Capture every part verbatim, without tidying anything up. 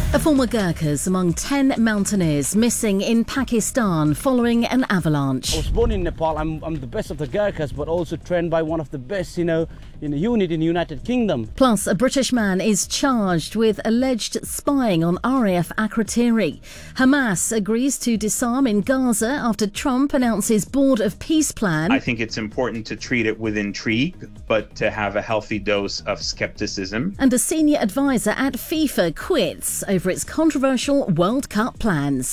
A former Gurkhas among ten mountaineers missing in Pakistan following an avalanche. I was born in Nepal. I'm, I'm the best of the Gurkhas, but also trained by one of the best, you know, in a unit in the United Kingdom. Plus, a British man is charged with alleged spying on R A F Akrotiri. Hamas agrees to disarm in Gaza after Trump announces Board of Peace plan. I think it's important to treat it with intrigue, but to have a healthy dose of skepticism. And a senior advisor at FIFA quits over its controversial World Cup plans.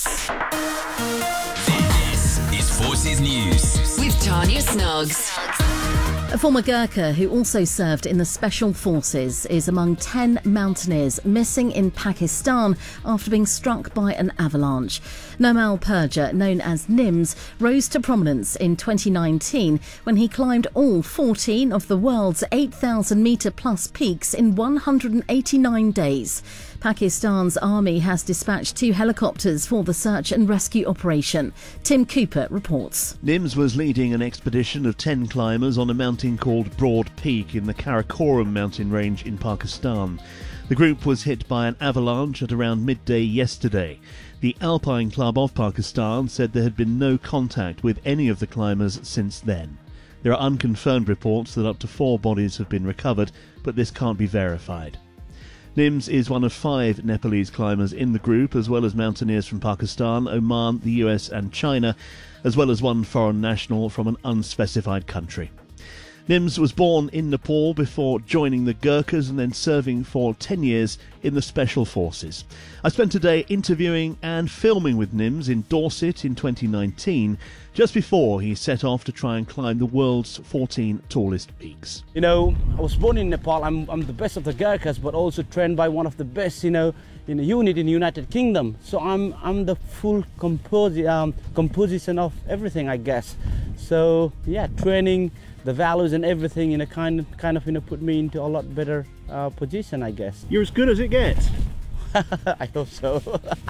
This is Forces News with Tanya Snoggs. A former Gurkha who also served in the Special Forces is among ten mountaineers missing in Pakistan after being struck by an avalanche. Nomal Purja, known as Nims, rose to prominence in twenty nineteen when he climbed all fourteen of the world's eight thousand metre plus peaks in one hundred eighty-nine days. Pakistan's army has dispatched two helicopters for the search and rescue operation. Tim Cooper reports. Nims was leading an expedition of ten climbers on a mountain called Broad Peak in the Karakoram mountain range in Pakistan. The group was hit by an avalanche at around midday yesterday. The Alpine Club of Pakistan said there had been no contact with any of the climbers since then. There are unconfirmed reports that up to four bodies have been recovered, but this can't be verified. Nims is one of five Nepalese climbers in the group, as well as mountaineers from Pakistan, Oman, the U S and China, as well as one foreign national from an unspecified country. Nims was born in Nepal before joining the Gurkhas and then serving for ten years in the Special Forces. I spent a day interviewing and filming with Nims in Dorset in twenty nineteen, just before he set off to try and climb the world's fourteen tallest peaks. You know, I was born in Nepal. I'm, I'm the best of the Gurkhas, but also trained by one of the best, you know, in a unit in the United Kingdom. So I'm I'm the full composi- um, composition of everything, I guess. So yeah, training, the values and everything, you know, kind of, kind of, you know, put me into a lot better uh, position, I guess. You're as good as it gets. I hope so.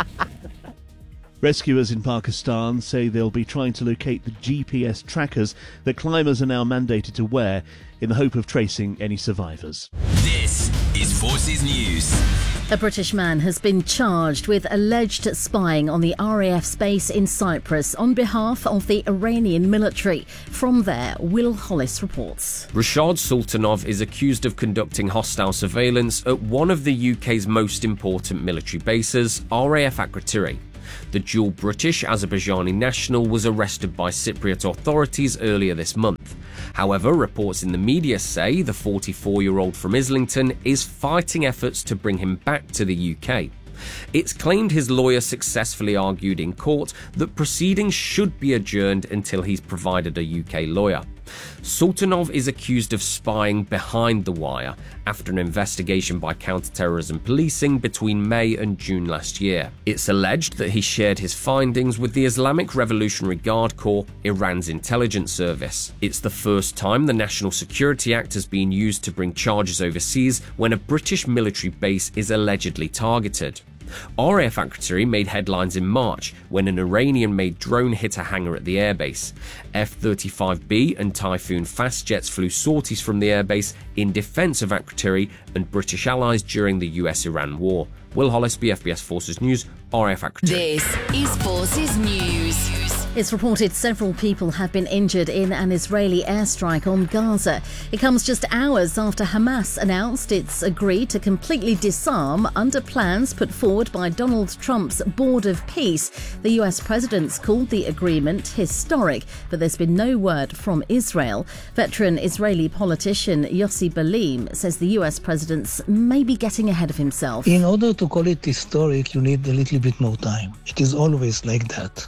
Rescuers in Pakistan say they'll be trying to locate the G P S trackers that climbers are now mandated to wear in the hope of tracing any survivors. This is Forces News. A British man has been charged with alleged spying on the R A F's base in Cyprus on behalf of the Iranian military. From there, Will Hollis reports. Rashad Sultanov is accused of conducting hostile surveillance at one of the U K's most important military bases, R A F Akrotiri. The dual British-Azerbaijani national was arrested by Cypriot authorities earlier this month. However, reports in the media say the forty-four-year-old from Islington is fighting efforts to bring him back to the U K. It's claimed his lawyer successfully argued in court that proceedings should be adjourned until he's provided a U K lawyer. Sultanov is accused of spying behind the wire after an investigation by counter-terrorism policing between May and June last year. It's alleged that he shared his findings with the Islamic Revolutionary Guard Corps, Iran's intelligence service. It's the first time the National Security Act has been used to bring charges overseas when a British military base is allegedly targeted. R A F Akrotiri made headlines in March when an Iranian-made drone hit a hangar at the airbase. F thirty-five B and Typhoon fast jets flew sorties from the airbase in defence of Akrotiri and British allies during the U S Iran war. Will Hollis, B F B S Forces News, R A F Akrotiri. This is Forces News. It's reported several people have been injured in an Israeli airstrike on Gaza. It comes just hours after Hamas announced it's agreed to completely disarm under plans put forward by Donald Trump's Board of Peace. The U S president's called the agreement historic, but there's been no word from Israel. Veteran Israeli politician Yossi Balim says the U S president's maybe getting ahead of himself. In order to call it historic, you need a little bit more time. It is always like that.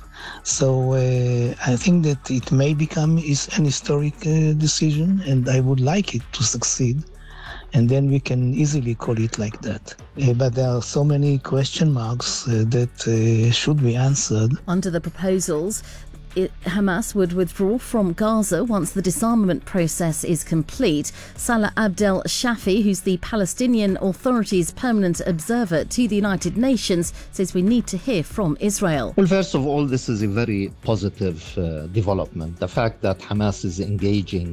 So uh, I think that it may become is an historic uh, decision, and I would like it to succeed. And then we can easily call it like that. Uh, but there are so many question marks uh, that uh, should be answered. Under the proposals, It, Hamas would withdraw from Gaza once the disarmament process is complete. Salah Abdel Shafi, who's the Palestinian Authority's permanent observer to the United Nations, says we need to hear from Israel. Well, first of all, this is a very positive uh, development. The fact that Hamas is engaging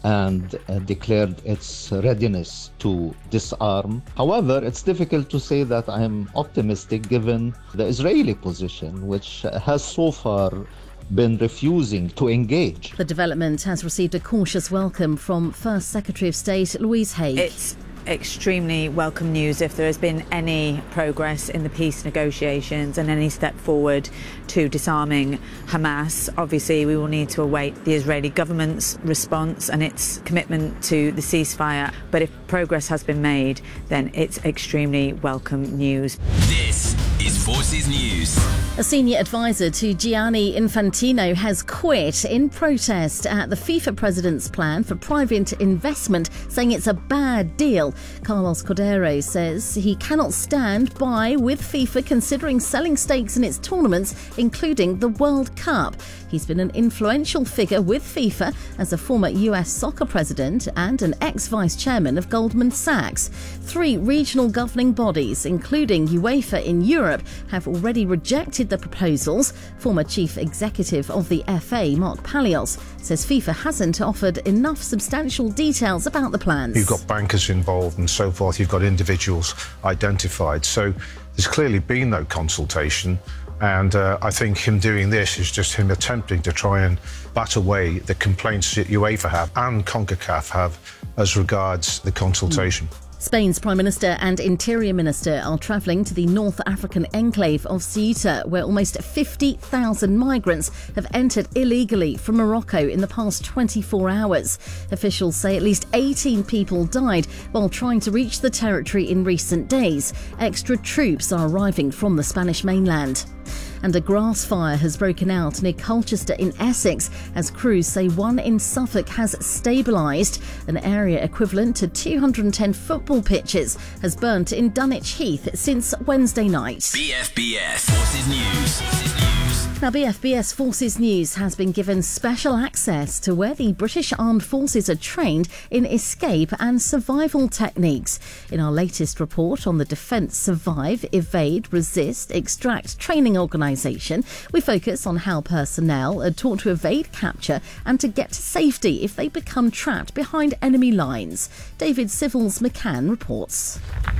and uh, declared its readiness to disarm. However, it's difficult to say that I'm optimistic given the Israeli position, which has so far been refusing to engage. The development has received a cautious welcome from First Secretary of State Louise Haigh. It's extremely welcome news if there has been any progress in the peace negotiations and any step forward to disarming Hamas. Obviously, we will need to await the Israeli government's response and its commitment to the ceasefire. But if progress has been made, then it's extremely welcome news. This is Forces News. A senior advisor to Gianni Infantino has quit in protest at the FIFA president's plan for private investment, saying it's a bad deal. Carlos Cordero says he cannot stand by with FIFA considering selling stakes in its tournaments, including the World Cup. He's been an influential figure with FIFA as a former U S soccer president and an ex-vice chairman of Goldman Sachs. Three regional governing bodies, including UEFA in Europe, have already rejected the proposals. Former chief executive of the F A, Mark Palios, says FIFA hasn't offered enough substantial details about the plans. You've got bankers involved and so forth, you've got individuals identified. So there's clearly been no consultation. And uh, I think him doing this is just him attempting to try and bat away the complaints that UEFA have and CONCACAF have as regards the consultation. Mm. Spain's Prime Minister and Interior Minister are travelling to the North African enclave of Ceuta, where almost fifty thousand migrants have entered illegally from Morocco in the past twenty-four hours. Officials say at least eighteen people died while trying to reach the territory in recent days. Extra troops are arriving from the Spanish mainland. And a grass fire has broken out near Colchester in Essex as crews say one in Suffolk has stabilised. An area equivalent to two hundred ten football pitches has burnt in Dunwich Heath since Wednesday night. B F B S Forces News. Forces News. Now, B F B S Forces News has been given special access to where the British Armed Forces are trained in escape and survival techniques. In our latest report on the Defence Survive, Evade, Resist, Extract training organisation, we focus on how personnel are taught to evade capture and to get to safety if they become trapped behind enemy lines. David Civils McCann reports.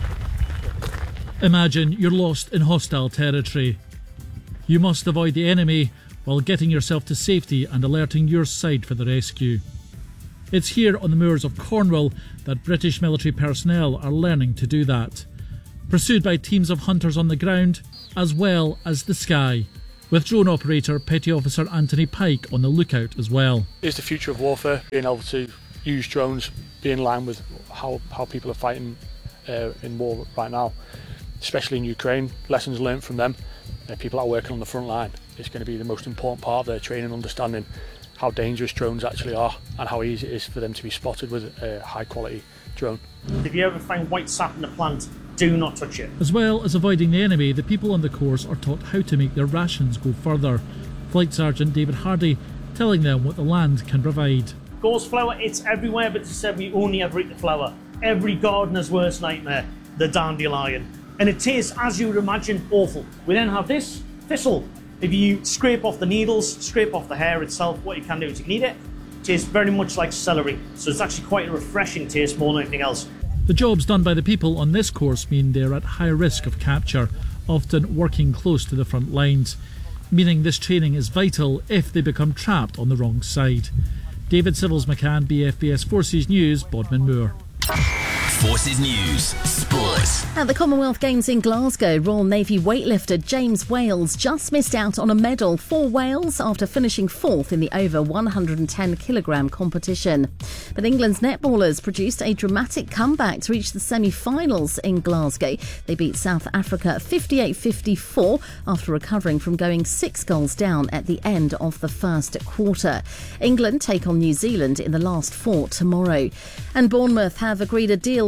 Imagine you're lost in hostile territory. You must avoid the enemy while getting yourself to safety and alerting your side for the rescue. It's here on the moors of Cornwall that British military personnel are learning to do that, pursued by teams of hunters on the ground as well as the sky, with drone operator Petty Officer Anthony Pike on the lookout as well. It's the future of warfare, being able to use drones, be in line with how, how people are fighting uh, in war right now, especially in Ukraine. Lessons learned from them. Uh, people that are working on the front line. It's going to be the most important part of their training, understanding how dangerous drones actually are and how easy it is for them to be spotted with a high quality drone. If you ever find white sap in a plant, do not touch it. As well as avoiding the enemy, the people on the course are taught how to make their rations go further. Flight Sergeant David Hardy telling them what the land can provide. Gorse flower, it's everywhere, but to say we only ever eat the flower. Every gardener's worst nightmare, the dandelion. And it tastes, as you would imagine, awful. We then have this thistle. If you scrape off the needles, scrape off the hair itself, what you can do is you can eat it. It tastes very much like celery, so it's actually quite a refreshing taste more than anything else. The jobs done by the people on this course mean they're at high risk of capture, often working close to the front lines, meaning this training is vital if they become trapped on the wrong side. David Civils McCann, B F B S Forces News, Bodmin Moor. Forces News, Sports. At the Commonwealth Games in Glasgow, Royal Navy weightlifter James Wales just missed out on a medal for Wales after finishing fourth in the over one hundred ten kilogram competition. But England's netballers produced a dramatic comeback to reach the semi-finals in Glasgow. They beat South Africa fifty-eight fifty-four after recovering from going six goals down at the end of the first quarter. England take on New Zealand in the last four tomorrow. And Bournemouth have agreed a deal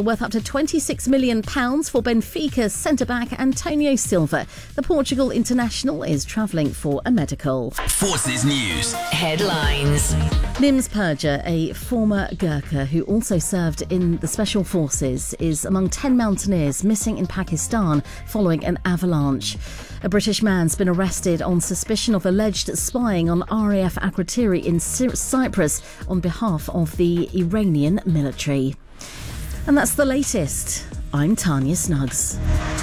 worth up to twenty-six million pounds for Benfica centre-back Antonio Silva. The Portugal international is travelling for a medical. Forces News headlines. Nims Purja, a former Gurkha who also served in the Special Forces, is among ten mountaineers missing in Pakistan following an avalanche. A British man's been arrested on suspicion of alleged spying on R A F Akrotiri in Cyprus on behalf of the Iranian military. And that's the latest. I'm Tanya Snuggs.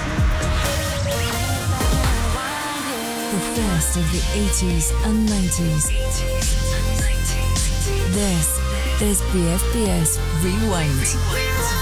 The best of the eighties and nineties. This is B F B S Rewind.